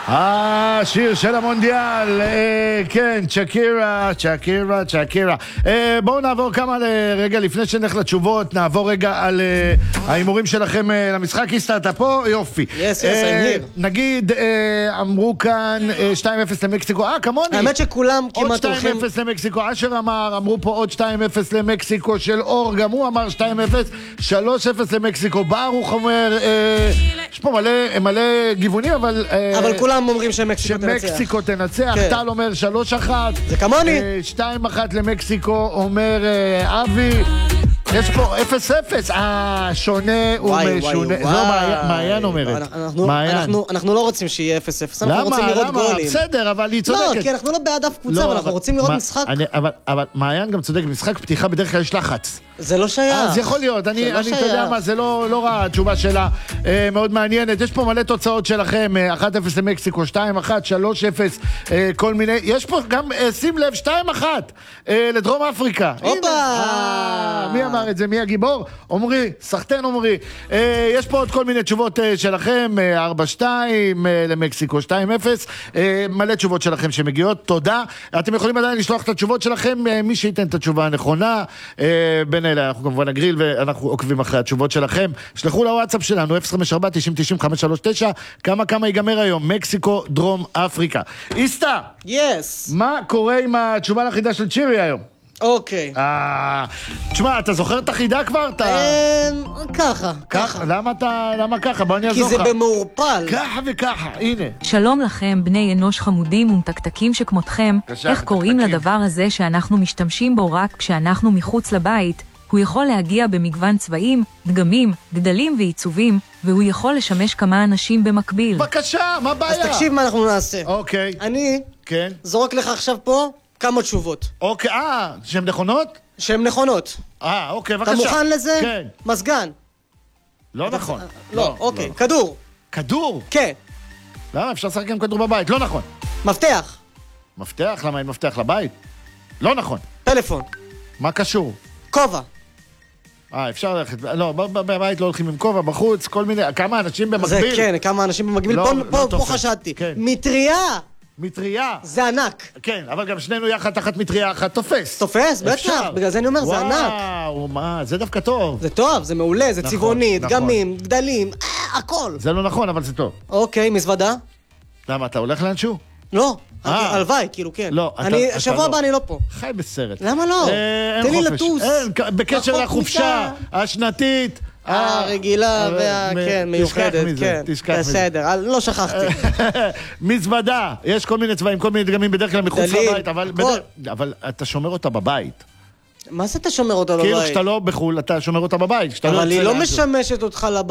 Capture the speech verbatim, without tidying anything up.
השיר של המונדיאל, אה, כן, צ'קירה, צ'קירה, צ'קירה. אה, בואו נעבור כמה רגע לפני שנלך לתשובות, נעבור רגע על אה, ההימורים שלכם אה, למשחק. איסטה, אתה פה? יופי. Yes, yes, אה, I'm here. נגיד, אה, אמרו כאן אה, שתיים אפס למקסיקו, אה, כמוני. האמת שכולם כמעט עוד הולכים... שתיים אפס למקסיקו, אשר אמר, אמרו פה עוד שתיים אפס למקסיקו של אור, גם הוא אמר שתיים אפס, שלוש אפס למקסיקו, ברוך אומר, אה, יש פה מלא, מלא גיוונים, אבל... אה, אבל כולם אומרים שמקסיקו תנצח. שמקסיקו תנצח, כן. טל אומר שלוש אחת. זה כמוני. שתיים אחת למקסיקו, אומר אה, אבי. יש פה אפס אפס, אה, שונה ומשונה. זו מעיין אומרת. אנחנו, אנחנו, אנחנו לא רוצים שיהיה אפס אפס, אנחנו רוצים לראות גולים. בסדר, אבל היא צודקת. לא, כי אנחנו לא בעד אף קבוצה, אבל אנחנו רוצים לראות משחק. אבל מעיין גם צודקת, משחק פתיחה בדרך כלל יש לחץ. זה לא שייך. אז יכול להיות, אני, אני אתה יודע מה, זה לא, לא רע, התשובה שלה אה, מאוד מעניינת. יש פה מלא תוצאות שלכם, אה, אחת אפס למקסיקו, שתיים אחת, שלוש אפס, אה, כל מיני, יש פה גם, אה, שים לב, שתיים אחת, אה, לדרום אפריקה. הופה! אה, מי אמר את זה? מי הגיבור? עומרי, סחטן עומרי. אה, יש פה עוד כל מיני תשובות אה, שלכם, אה, ארבע שתיים, אה, למקסיקו, שתיים אפס, אה, מלא תשובות שלכם שמגיעות, תודה. אתם יכולים עדיין לשלוח את התשובות שלכם, אה, מי שייתן את התשובה הנכונה, אה, בין אלה, אנחנו כמובן נגריל ואנחנו עוקבים אחרי התשובות שלכם. שלחו לוואטסאפ שלנו אפס חמש ארבע תשעים תשעים חמש שלוש תשע. כמה כמה ייגמר היום? מקסיקו, דרום אפריקה. איסטה, יס. מה קורה עם התשובה לחידה של צ'ירי היום? אוקיי. אה, תשמע, אתה זוכר את החידה כבר? ככה, ככה. למה אתה, למה ככה? בוא אני אעזור לך. כי זה במעורפל. ככה וככה, הנה. שלום לכם, בני אנוש חמודים ומתקתקים שכמותכם. איך קוראים לדבר הזה שאנחנו משתמשים בו רק כשאנחנו מחוץ לבית? הוא יכול להגיע במגוון צבעים, דגמים, גדלים ועיצובים, והוא יכול לשמש כמה אנשים במקביל. בבקשה, מה הבעיה? אז תקשיב מה אנחנו נעשה. אוקיי. אני כן. זורק לך עכשיו פה כמה תשובות. אוקיי, אה, שהן נכונות? שהן נכונות. אה, אוקיי, בבקשה. אתה מוכן לזה? כן. מזגן. לא נכון. לא, אוקיי. כדור. כדור? כן. למה? אפשר לשחק עם כדור בבית. לא נכון. מפתח. מפתח? למה אין מפתח לבית? לא נכון. טלפון. מה קשור? כובע. אה, אפשר ללכת, לא, בבית לא הולכים עם כובע, בחוץ, כל מיני, כמה אנשים במקביל. זה כן, כמה אנשים במקביל, לא, פה, לא פה, תופס. פה חשדתי. כן. מטריה! מטריה. זה ענק. כן, אבל גם שנינו יחד תחת מטריה אחת תופס. תופס? בטח, בגלל זה אני אומר, זה ענק. וואו, מה, זה דווקא טוב. זה טוב, זה מעולה, זה נכון, צבעוני, נכון. דגמים, גדלים, אה, הכל. זה לא נכון, אבל זה טוב. אוקיי, מזוודה? למה, אתה הולך לאנשהו? לא, אה. הלוואי, כאילו, כן. לא, אתה- אני, אתה שבוע לא. הבא אני לא פה. חי בסרט. למה לא? אה, אין תן לי חופש. לטוס. אין, כ- בקשר רחוק לחופשה מדי. השנתית. הרגילה וה... מ- כן, תשכח מיוחדת, מזה, כן. תשכח מזה. בסדר, אל- לא שכחתי. מזוודה, יש כל מיני צבעים, כל מיני דגמים בדרך כלל מחוץ גדלים, לבית, אבל, הכל. בדרך, אבל אתה שומר אותה בבית. מה זה אתה שומר אותה בבית? כאילו כשאתה לא בחול, אתה שומר אותה בבית. כשאתה אבל לא היא יוצא לא לאנשהו. משמשת אותך לבית.